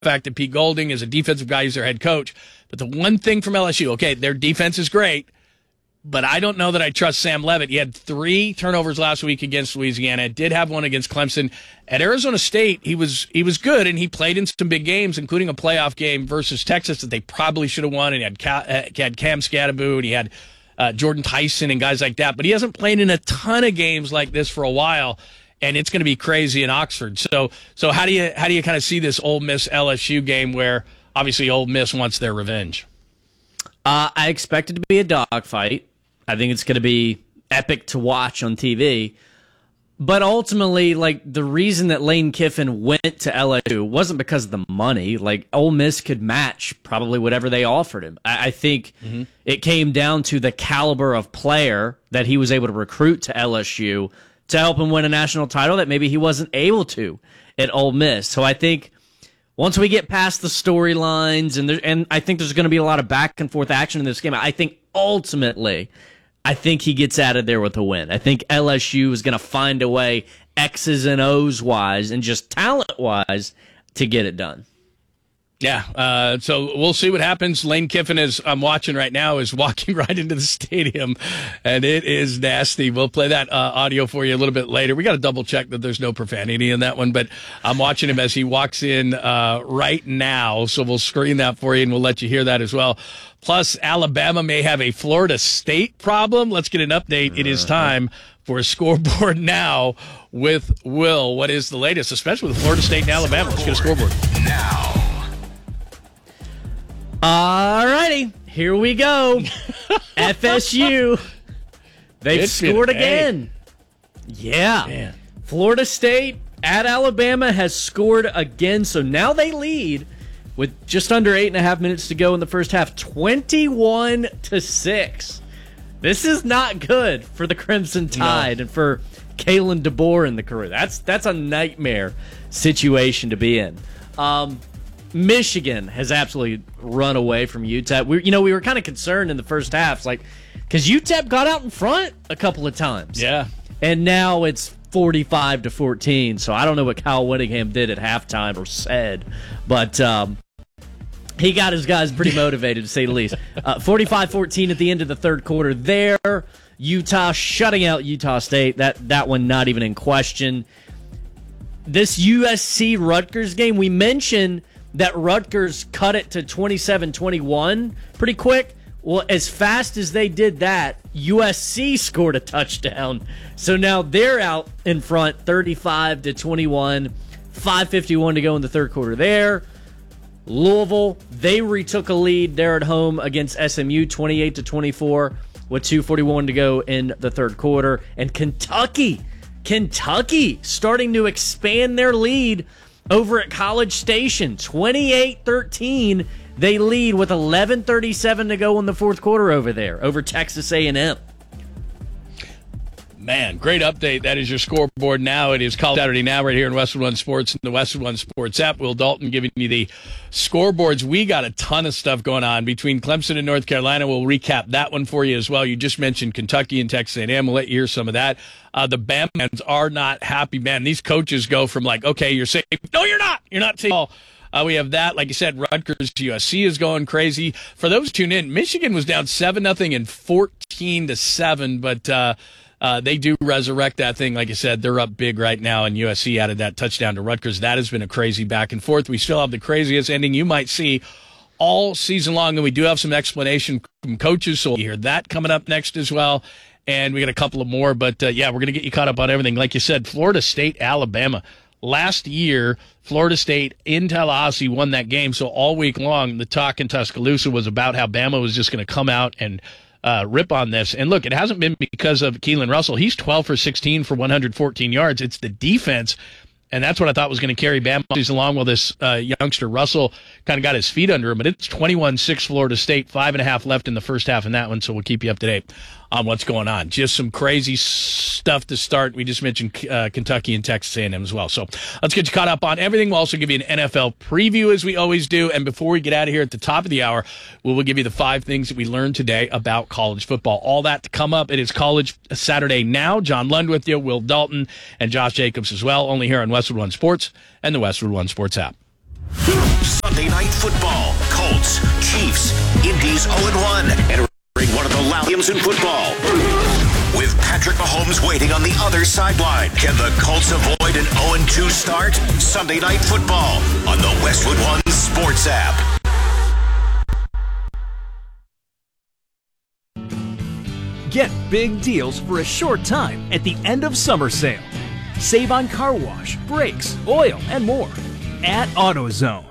fact that Pete Golding is a defensive guy, he's their head coach. But the one thing from LSU, okay, their defense is great, but I don't know that I trust Sam Leavitt. He had 3 turnovers last week against Louisiana. Did have one against Clemson. At Arizona State, he was good, and he played in some big games, including a playoff game versus Texas that they probably should have won. And he had Cam Scatterbo, and he had Jordan Tyson and guys like that. But he hasn't played in a ton of games like this for a while, and it's going to be crazy in Oxford. So how do you kind of see this Ole Miss LSU game where obviously Ole Miss wants their revenge? I expect it to be a dogfight. I think it's going to be epic to watch on TV. But ultimately, like, the reason that Lane Kiffin went to LSU wasn't because of the money. Like, Ole Miss could match probably whatever they offered him. I think it came down to the caliber of player that he was able to recruit to LSU to help him win a national title that maybe he wasn't able to at Ole Miss. So I think once we get past the storylines, and I think there's going to be a lot of back and forth action in this game, I think ultimately, I think he gets out of there with a win. I think LSU is going to find a way, X's and O's wise, and just talent wise, to get it done. Yeah, so we'll see what happens. Lane Kiffin, as I'm watching right now, is walking right into the stadium, and it is nasty. We'll play that audio for you a little bit later. We got to double check that there's no profanity in that one, but I'm watching him as he walks in right now, so we'll screen that for you, and we'll let you hear that as well. Plus, Alabama may have a Florida State problem. Let's get an update. It is time for a Scoreboard Now with Will. What is the latest, especially with Florida State and Alabama? Let's get a scoreboard now. All righty, here we go. FSU. They've scored again. Yeah. Man. Florida State at Alabama has scored again, so now they lead with just under 8.5 minutes to go in the first half, 21-6. This is not good for the Crimson Tide and for Kalen DeBoer and the crew. That's a nightmare situation to be in. Michigan has absolutely run away from UTEP. We were kind of concerned in the first half, because UTEP got out in front a couple of times. Yeah. And now it's 45-14. So I don't know what Kyle Whittingham did at halftime or said, but he got his guys pretty motivated, to say the least. 45-14 at the end of the third quarter there. Utah shutting out Utah State. That one not even in question. This USC-Rutgers game, we mentioned that Rutgers cut it to 27-21 pretty quick. Well, as fast as they did that, USC scored a touchdown. So now they're out in front, 35-21, 5:51 to go in the third quarter there. Louisville, they retook a lead. They're at home against SMU, 28-24, with 2:41 to go in the third quarter. And Kentucky starting to expand their lead over at College Station, 28-13. They lead with 11:37 to go in the fourth quarter over there, over Texas A&M. Man, great update. That is your Scoreboard Now. It is College Saturday Now right here in Westwood One Sports and the Westwood One Sports app. Will Dalton giving you the scoreboards. We got a ton of stuff going on between Clemson and North Carolina. We'll recap that one for you as well. You just mentioned Kentucky and Texas A&M. We'll let you hear some of that. The Bama fans are not happy, man. These coaches go from okay, you're safe. No, you're not. You're not safe. We have that. Like you said, Rutgers USC is going crazy. For those who tune in, Michigan was down 7-0 and 14-7, but they do resurrect that thing. Like I said, they're up big right now, and USC added that touchdown to Rutgers. That has been a crazy back and forth. We still have the craziest ending you might see all season long, and we do have some explanation from coaches, so we'll hear that coming up next as well. And we got a couple of more, but we're going to get you caught up on everything. Like you said, Florida State, Alabama. Last year, Florida State in Tallahassee won that game, so all week long, the talk in Tuscaloosa was about how Bama was just going to come out and rip on this. And look, it hasn't been because of Keelan Russell. He's 12 for 16 for 114 yards. It's the defense, and that's what I thought was going to carry Bama along while this youngster Russell kind of got his feet under him. But it's 21-6 Florida State, 5.5 left in the first half in that one, so we'll keep you up to date on what's going on. Just some crazy stuff to start. We just mentioned Kentucky and Texas A&M as well. So let's get you caught up on everything. We'll also give you an NFL preview as we always do. And before we get out of here at the top of the hour, we will give you the 5 things that we learned today about college football. All that to come up. It is College Saturday Now. John Lund with you, Will Dalton, and Josh Jacobs as well. Only here on Westwood One Sports and the Westwood One Sports app. Sunday Night Football. Colts, Chiefs, Indy's 0-1. Entering one of the loudest games in football. With Patrick Mahomes waiting on the other sideline. Can the Colts avoid an 0-2 start? Sunday Night Football on the Westwood One Sports app. Get big deals for a short time at the end of summer sale. Save on car wash, brakes, oil, and more at AutoZone.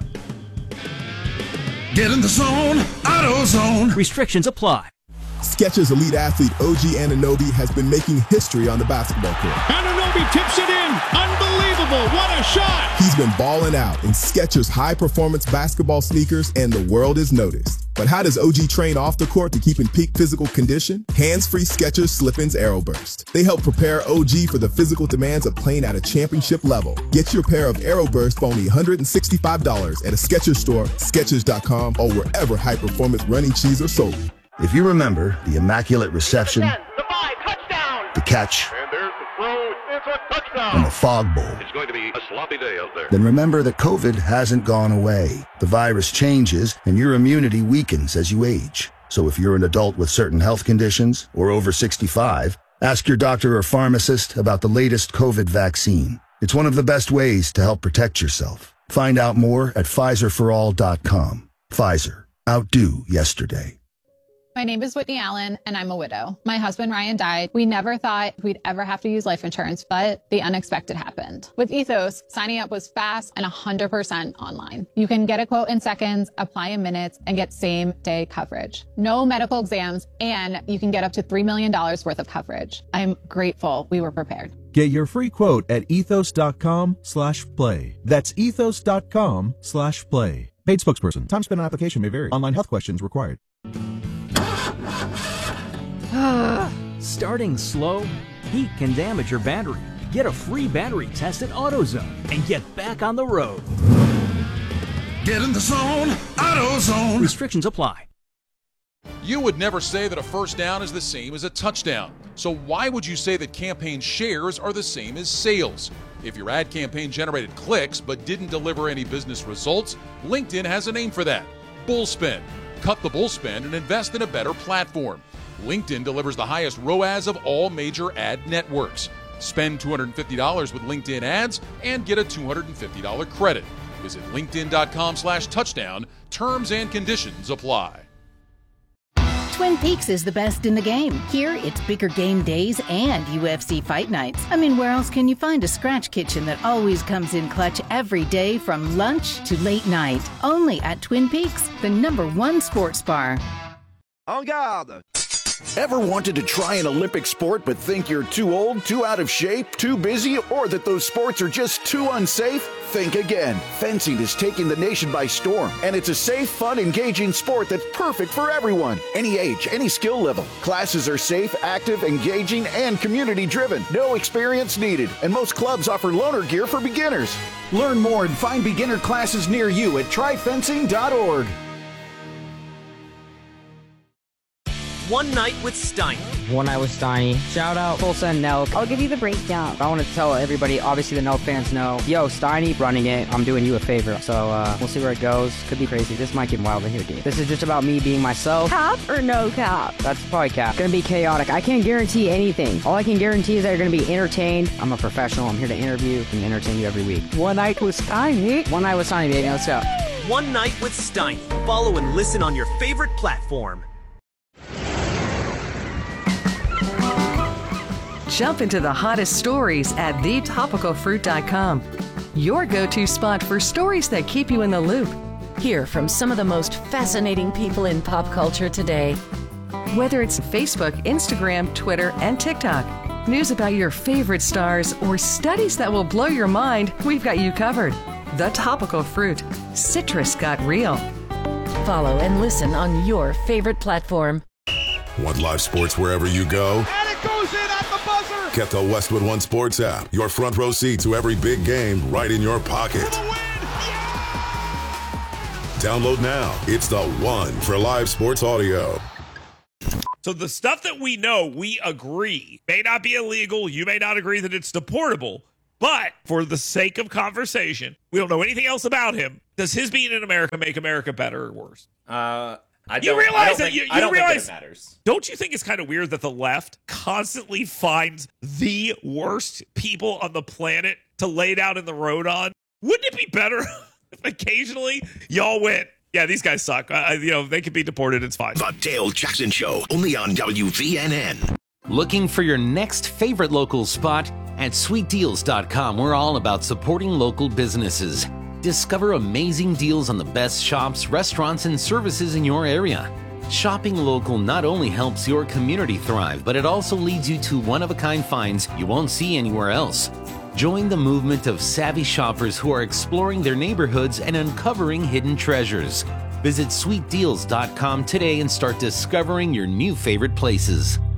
Get in the zone, AutoZone. Restrictions apply. Skechers elite athlete OG Anunoby has been making history on the basketball court. Anunoby tips it in. Unbelievable. What a shot. He's been balling out in Skechers high-performance basketball sneakers, and the world has noticed. But how does OG train off the court to keep in peak physical condition? Hands-free Skechers Slip-ins Aeroburst. They help prepare OG for the physical demands of playing at a championship level. Get your pair of Aeroburst for only $165 at a Skechers store, Skechers.com, or wherever high-performance running shoes are sold. If you remember the immaculate reception, 10, the 5, touchdown. the catch, And there's the throw. It's a touchdown. and the fog bowl, It's going to be a sloppy day out there. then remember that COVID hasn't gone away. The virus changes and your immunity weakens as you age. So if you're an adult with certain health conditions or over 65, ask your doctor or pharmacist about the latest COVID vaccine. It's one of the best ways to help protect yourself. Find out more at PfizerForAll.com. Pfizer. Outdo yesterday. My name is Whitney Allen, and I'm a widow. My husband, Ryan, died. We never thought we'd ever have to use life insurance, but the unexpected happened. With Ethos, signing up was fast and 100% online. You can get a quote in seconds, apply in minutes, and get same-day coverage. No medical exams, and you can get up to $3 million worth of coverage. I'm grateful we were prepared. Get your free quote at ethos.com/play. That's ethos.com/play. Paid spokesperson. Time spent on application may vary. Online health questions required. Starting slow? Heat can damage your battery. Get a free battery test at AutoZone and get back on the road. Get in the zone, AutoZone. Restrictions apply. You would never say that a first down is the same as a touchdown. So why would you say that campaign shares are the same as sales? If your ad campaign generated clicks but didn't deliver any business results, LinkedIn has a name for that: Bullspend. Cut the bullspend and invest in a better platform. LinkedIn delivers the highest ROAS of all major ad networks. Spend $250 with LinkedIn ads and get a $250 credit. Visit linkedin.com/touchdown. Terms and conditions apply. Twin Peaks is the best in the game. Here, it's bigger game days and UFC fight nights. I mean, where else can you find a scratch kitchen that always comes in clutch every day from lunch to late night? Only at Twin Peaks, the #1 sports bar. En garde! Ever wanted to try an Olympic sport but think you're too old, too out of shape, too busy, or that those sports are just too unsafe? Think again. Fencing is taking the nation by storm, and it's a safe, fun, engaging sport that's perfect for everyone. Any age, any skill level. Classes are safe, active, engaging, and community-driven. No experience needed, and most clubs offer loaner gear for beginners. Learn more and find beginner classes near you at tryfencing.org. One Night with Steiny. One Night with Steiny. Shout out Tulsa and Nelk. I'll give you the breakdown. I want to tell everybody, obviously the Nelk fans know, yo, Steiny running it. I'm doing you a favor. So we'll see where it goes. Could be crazy. This might get wild in here, dude. This is just about me being myself. Cap or no cap? That's probably cap. Gonna be chaotic. I can't guarantee anything. All I can guarantee is that you're gonna be entertained. I'm a professional. I'm here to interview and entertain you every week. One Night with Steiny. One Night with Steiny, baby. Let's go. One Night with Steiny. Follow and listen on your favorite platform. Jump into the hottest stories at thetopicalfruit.com. Your go-to spot for stories that keep you in the loop. Hear from some of the most fascinating people in pop culture today. Whether it's Facebook, Instagram, Twitter, and TikTok, news about your favorite stars, or studies that will blow your mind, we've got you covered. The Topical Fruit. Citrus got real. Follow and listen on your favorite platform. Want live sports wherever you go? And it goes in at the buzzer! Get the Westwood One Sports app. Your front row seat to every big game right in your pocket. Download now. It's the one for live sports audio. So the stuff that we know, we agree, may not be illegal. You may not agree that it's deportable. But for the sake of conversation, we don't know anything else about him. Does his being in America make America better or worse? You realize that it matters. Don't you think it's kind of weird that the left constantly finds the worst people on the planet to lay down in the road on? Wouldn't it be better if occasionally y'all went, yeah, these guys suck. They could be deported. It's fine. The Dale Jackson Show, only on WVNN. Looking for your next favorite local spot? At sweetdeals.com, we're all about supporting local businesses. Discover amazing deals on the best shops, restaurants, and services in your area. Shopping local not only helps your community thrive, but it also leads you to one-of-a-kind finds you won't see anywhere else. Join the movement of savvy shoppers who are exploring their neighborhoods and uncovering hidden treasures. Visit sweetdeals.com today and start discovering your new favorite places.